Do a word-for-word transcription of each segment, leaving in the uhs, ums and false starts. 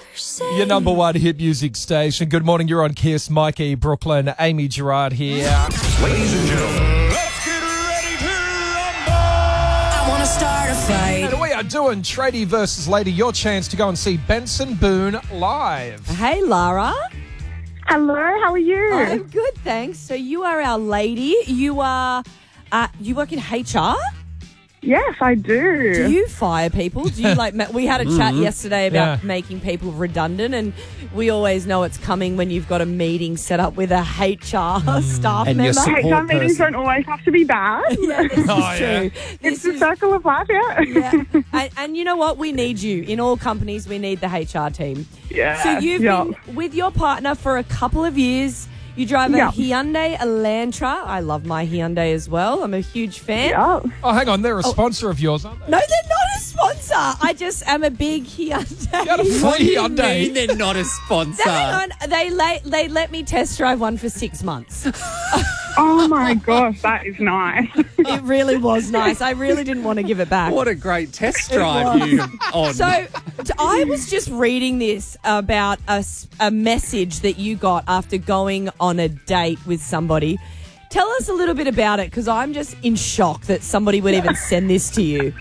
Your number one hit music station. Good morning, you're on Kiss. Mikey, Brooklyn, Amy Gerard here. Ladies and gentlemen, let's get ready to rumble! I want to start a fight. And we are doing Tradie versus Lady. Your chance to go and see Benson Boone live. Hey, Lara. Hello, how are you? I'm good, thanks. So you are our lady. You are, uh, you work in H R? Yes, I do. Do you fire people? Do you like? We had a chat Mm-hmm. yesterday about Yeah. making people redundant, and we always know it's coming when you've got a meeting set up with a H R staff And your member. support H R meetings person. don't always have to be bad. Yeah, this is Oh, true. yeah. This It's the is, circle of life, yeah. yeah. And, and you know what? We need you in all companies. We need the H R team. Yeah. So you've yeah. been with your partner for a couple of years. You drive a Yeah. Hyundai Elantra. I love my Hyundai as well. I'm a huge fan. Yeah. Oh, hang on, they're a sponsor of yours, aren't they? No, they're not a sponsor. I just am a big Hyundai. You got a free What do you Hyundai. mean they're not a sponsor? Hang on, they let, they let me test drive one for six months. Oh my gosh, that is nice. It really was nice. I really didn't want to give it back. What a great test drive you on. So t- I was just reading this about a, s- a message that you got after going on a date with somebody. Tell us a little bit about it, because I'm just in shock that somebody would even send this to you.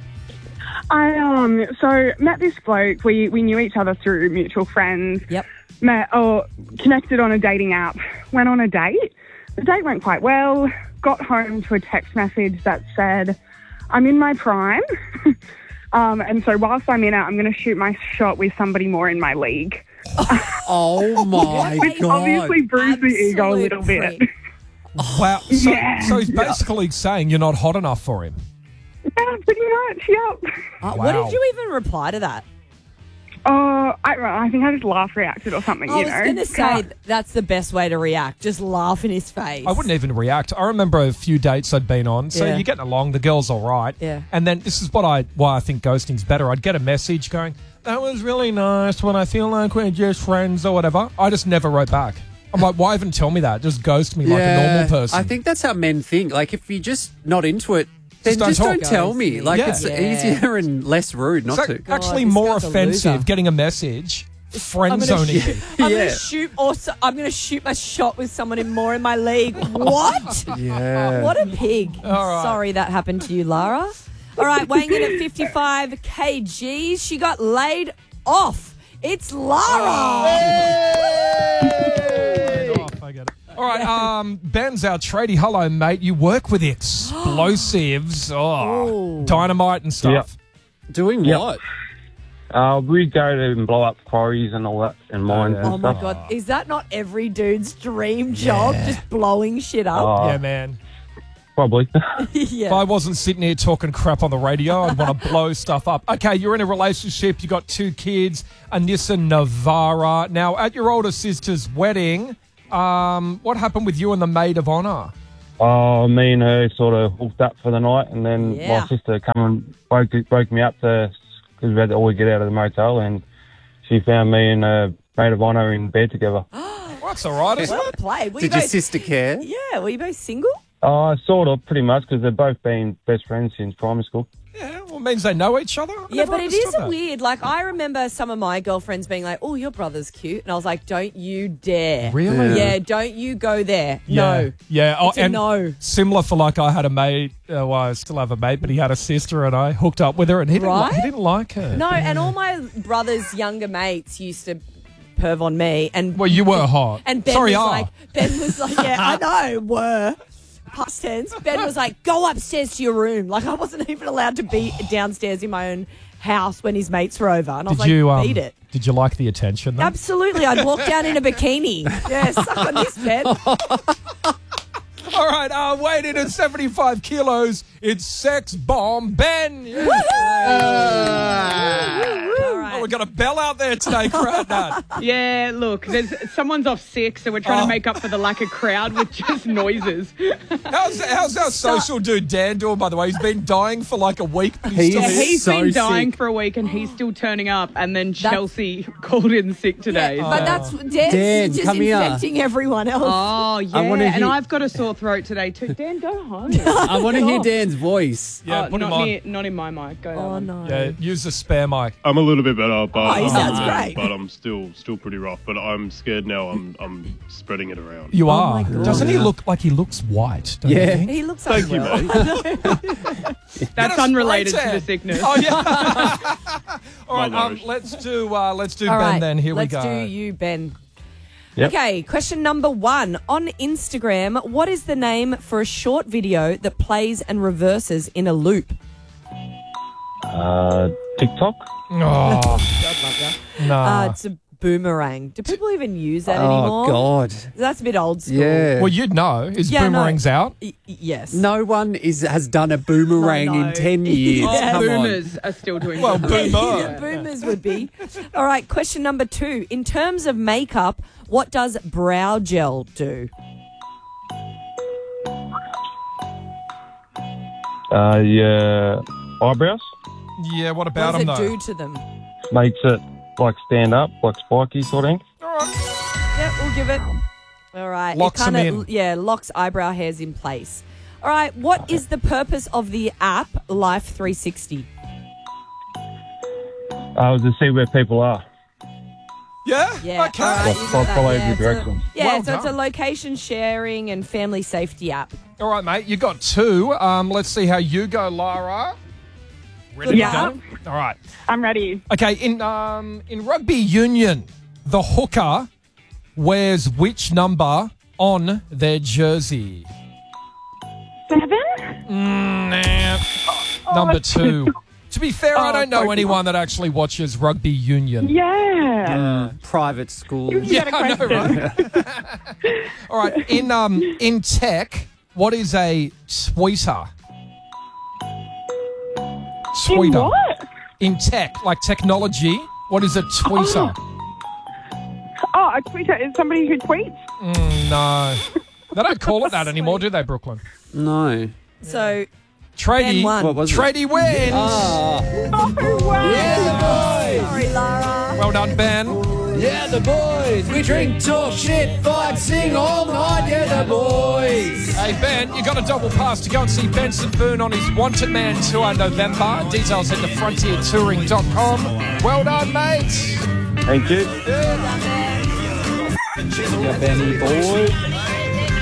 I um so met this bloke. We we knew each other through mutual friends. Yep. Met or connected on a dating app. Went on a date. The date went quite well. Got home to a text message that said, "I'm in my prime." um, and so whilst I'm in it, I'm going to shoot my shot with somebody more in my league. Oh my Which god! obviously bruised the ego a Absolute little bit. freak. Wow. So, Yeah. so he's basically saying you're not hot enough for him. Yeah, pretty much, yep. Uh, What Wow. did you even reply to that? Oh, I, I think I just laugh reacted or something, I you was know. going to say that's the best way to react. Just laugh in his face. I wouldn't even react. I remember a few dates I'd been on. So Yeah. you're getting along, the girl's all right. Yeah. And then this is what I why I think ghosting's better. I'd get a message going, "That was really nice when I feel like we're just friends," or whatever. I just never wrote back. I'm like, why even tell me that? Just ghost me like a normal person. I think that's how men think. Like, if you're just not into it, then don't just talk. don't tell me. Like, Yeah. it's Yeah. easier and less rude not It's to. ac- actually this more guy's a offensive loser. getting a message friend I'm gonna zoning shoot- you. I'm Yeah. going to shoot. Also, I'm going to shoot my shot with someone in more in my league. What? Yeah. What a pig. All right. Sorry that happened to you, Lara. All right, weighing in at fifty-five kilograms, she got laid off. It's Lara. I get it. All right, um, Ben's our tradie. Hello, mate. You work with explosives, oh, Ooh. dynamite and stuff. Doing Yep. what? Uh, we go to blow up quarries and all that and mines yeah. Oh, and my stuff. God. Is that not every dude's dream job? Yeah. Just blowing shit up? Oh, Yeah, man. probably. yeah. If I wasn't sitting here talking crap on the radio, I'd want to blow stuff up. Okay, you're in a relationship. You got two kids, a Nissan Navara. Now, at your older sister's wedding, um, what happened with you and the maid of honour? Oh, me and her sort of hooked up for the night, and then Yeah. my sister come and broke broke me up to because we had to always get out of the motel, and she found me and a maid of honour in bed together. Well, that's all right, isn't Well it? played. Were Did you your both, sister care? yeah, were you both single? Oh, sort of, pretty much, because they've both been best friends since primary school. Yeah, well, it means they know each other. I Yeah, never but it understood is that. weird. Like, I remember some of my girlfriends being like, "Oh, your brother's cute," and I was like, "Don't you dare!" Really? Yeah, don't you go there. Yeah. No. Yeah. Oh, It's a and no. similar for like I had a mate. Uh, well, I still have a mate, but he had a sister, and I hooked up with her, and he didn't. Li- Right? he didn't like her. No, and all my brother's younger mates used to perv on me, and Well, you were hot. and Ben Sorry, was ah. like, Ben was like, yeah, I know, were past tense. Ben was like, go upstairs to your room. Like, I wasn't even allowed to be downstairs in my own house when his mates were over, and I was Did like, you um, beat it. Did you like the attention? Though? Absolutely, I'd walk down in a bikini. Yeah, suck on this, Ben. All right, uh, weighed in at seventy-five kilos. It's Sex Bomb Ben. Yeah. All right. Oh, we got a bell out there today, crowd that. Yeah, look, there's someone's off sick, so we're trying Oh. to make up for the lack of crowd with just noises. How's, how's our social dude Dan doing, by the way? He's been dying for like a week, but he's, He's- still Yeah, here. he's so been dying sick. for a week and he's still turning up. And then Chelsea called in sick today. Yeah, but that's Dan's Dan, just come here. infecting everyone else. Oh, yeah. wanna And hear- I've got a sore throat today too. Dan, go home. I want to hear Dan's voice. Yeah, Oh, put him not, on. near, not in my mic. Go Oh, on. no. Yeah, use the spare mic. I'm a little bit better. better, but Oh, he sounds um, great. But I'm still still pretty rough. But I'm scared now. I'm I'm spreading it around. You Oh are. my God. Doesn't he look like he looks white? Don't you Yeah. think? He looks Thank you, unwell. mate. That's Get a unrelated spray to the tan. sickness. Oh yeah. All right. Um, Malnourished. let's do. Uh, let's do All Ben right, then. Here let's we go. do you, Ben. Yep. Okay, question number one. On Instagram, what is the name for a short video that plays and reverses in a loop? Uh, TikTok. Oh, nah. Uh, it's a boomerang. Do people even use that Oh, anymore? God. That's a bit old school. Yeah. well, you'd know. Is Yeah, no. boomerangs out? Y- y- yes. No one is has done a boomerang I know. in ten years. Oh, Come boomers are still doing Well, that. boomer. Yeah, boomers would be. All right, question number two. In terms of makeup, what does brow gel do? Uh, yeah, eyebrows. Yeah. What What about does him it though? do to them? Makes it like stand up, like spiky sort of thing. All right. Yeah, we'll give it. All right. Locks it them kinda, in. Yeah, locks eyebrow hairs in place. All right. What is the purpose of the app Life three sixty? Uh, to see where people are. Yeah. Yeah. Okay. All right, you got Fo- that, follow yeah, the it's a- directions. Yeah, Well so it's a done. location sharing and family safety app. All right, mate. You got two. Um, let's see how you go, Lara. Ready Yeah. to go? All right. I'm ready. Okay. In um in rugby union, the hooker wears which number on their jersey? Seven? Mm, nah. Number two. To be fair, I Oh, don't know sorry. anyone that actually watches rugby union. Yeah. Private school. Yeah, Got a I know, question. right? All right. In um in tech, what is a tweeter? In Tweeter. what? In tech, like technology, what is a tweeter? Oh, a tweeter is somebody who tweets. Mm, no. They don't call it that anymore, do they, Brooklyn? No. So Tradie, Ben won. What was it? Tradie wins. Ah. Oh, wow. sorry, Lara. Well done, Ben. Yeah, the boys. We drink, talk, shit, fight, sing all night. Yeah, the boys. Hey, Ben, you got a double pass to go and see Benson Boone on his Wanted Man tour in November. Details at the frontier touring dot com. Well done, mate. Thank you. Yeah, Benny boy.